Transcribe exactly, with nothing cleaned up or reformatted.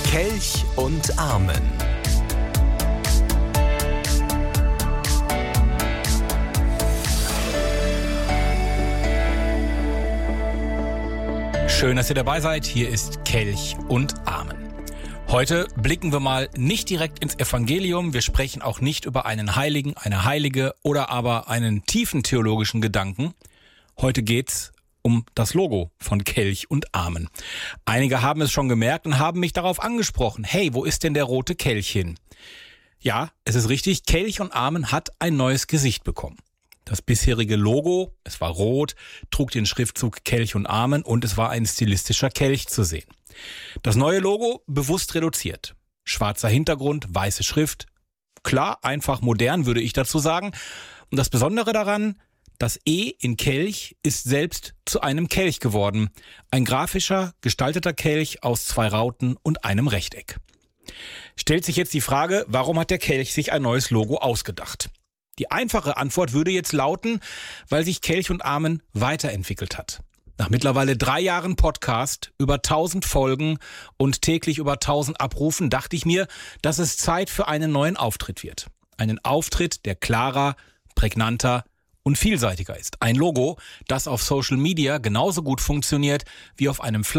Kelch und Amen. Schön, dass ihr dabei seid. Hier ist Kelch und Amen. Heute blicken wir mal nicht direkt ins Evangelium. Wir sprechen auch nicht über einen Heiligen, eine Heilige oder aber einen tiefen theologischen Gedanken. Heute geht's um das Logo von Kelch und Amen. Einige haben es schon gemerkt und haben mich darauf angesprochen. Hey, wo ist denn der rote Kelch hin? Ja, es ist richtig, Kelch und Amen hat ein neues Gesicht bekommen. Das bisherige Logo, es war rot, trug den Schriftzug Kelch und Amen und es war ein stilistischer Kelch zu sehen. Das neue Logo bewusst reduziert. Schwarzer Hintergrund, weiße Schrift. Klar, einfach modern, würde ich dazu sagen. Und das Besondere daran, das E in Kelch ist selbst zu einem Kelch geworden. Ein grafischer, gestalteter Kelch aus zwei Rauten und einem Rechteck. Stellt sich jetzt die Frage, warum hat der Kelch sich ein neues Logo ausgedacht? Die einfache Antwort würde jetzt lauten, weil sich Kelch und Amen weiterentwickelt hat. Nach mittlerweile drei Jahren Podcast, über tausend Folgen und täglich über tausend Abrufen dachte ich mir, dass es Zeit für einen neuen Auftritt wird. Einen Auftritt, der klarer, prägnanter und vielseitiger ist. Ein Logo, das auf Social Media genauso gut funktioniert wie auf einem